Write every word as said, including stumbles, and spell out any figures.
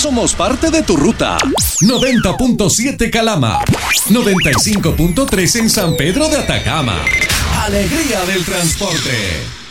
Somos parte de tu ruta. noventa punto siete Calama. noventa y cinco punto tres en San Pedro de Atacama. Alegría del transporte.